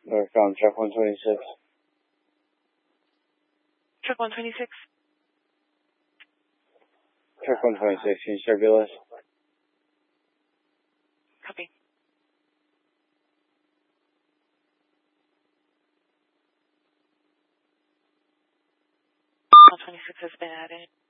Northbound, check 126. Check 126. Check 126, can you start BLS? Copy. 126 has been added.